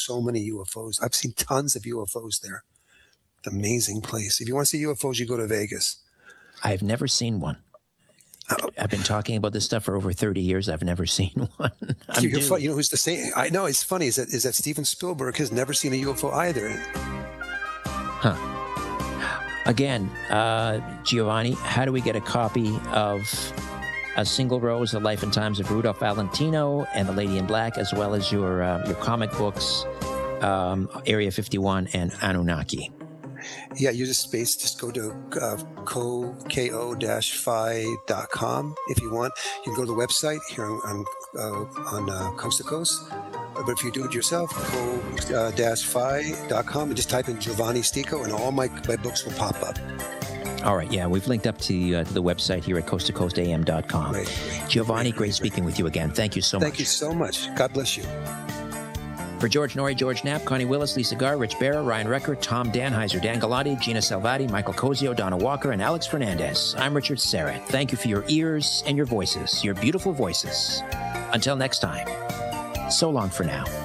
so many UFOs. I've seen tons of UFOs there. It's an amazing place. If you want to see UFOs, you go to Vegas. I've never seen one. I've been talking about this stuff for over 30 years. I've never seen one. You know who's the same? I know, it's funny, is that Steven Spielberg has never seen a UFO either. Huh. Again, Giovanni, how do we get a copy of A Single Rose, The Life and Times of Rudolph Valentino and The Lady in Black, as well as your comic books, Area 51 and Anunnaki? Yeah, use a space. Just go to ko-fi.com if you want. You can go to the website here on Coast to Coast. But if you do it yourself, ko-fi.com and just type in Giovanni Stico and all my books will pop up. All right, yeah, we've linked up to the website here at coasttocoastam.com. Right. Giovanni, great speaking with you again. Thank you so much. Thank you so much. God bless you. For George Norrie, George Knapp, Connie Willis, Lisa Garr, Rich Barra, Ryan Recker, Tom Danheiser, Dan Galati, Gina Salvati, Michael Cozio, Donna Walker, and Alex Fernandez. I'm Richard Serrett. Thank you for your ears and your voices, your beautiful voices. Until next time, so long for now.